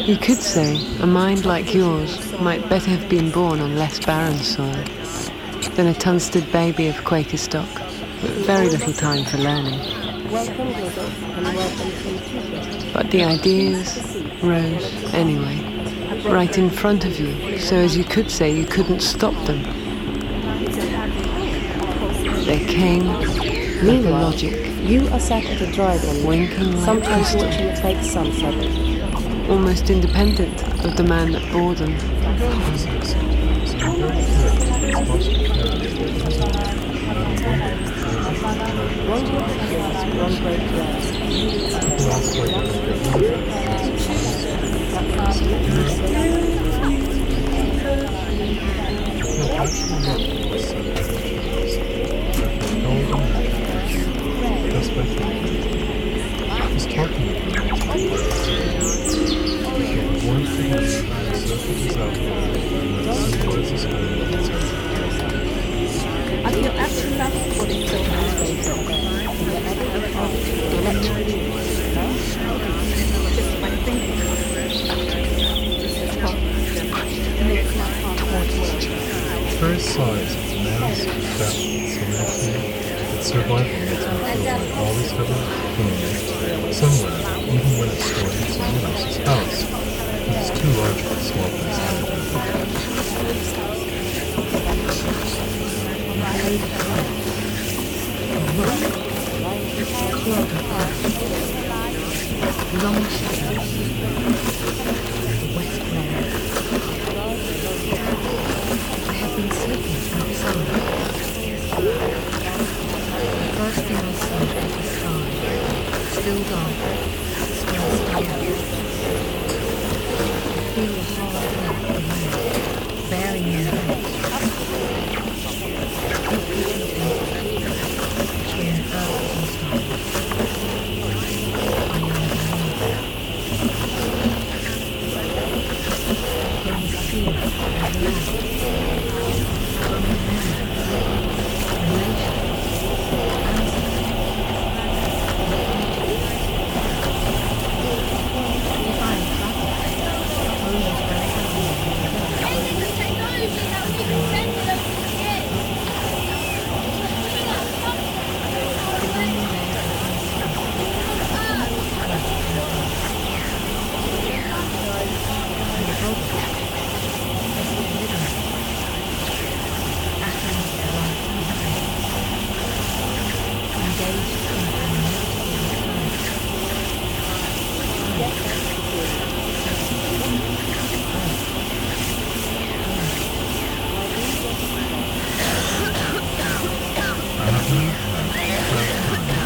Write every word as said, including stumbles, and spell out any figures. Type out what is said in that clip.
You could say a mind like yours might better have been born on less barren soil than a Tunstead baby of Quaker stock, with very little time for learning. But the ideas rose anyway, right in front of you, so as you could say you couldn't stop them. They came like a logic. You are sat at a drive-in, winking like sometimes crystal, watching it take sunset. almost independent of the man that bore them. He's talking about one thing surfaces out symbolizes I feel actually love for this film just my thinking very size of mass, depth, symmetry, its survival makes me feel like always having food somewhere, even when it's stored in someone else's house, because it's too large for a small place Long shadows, the west glare. I have been sleeping outside. The first thing I saw was the sky, still dark, space clear. I feel the hard earth below, bearing in roots. Deeply contented between earth and sky. I am the Then the fear and love.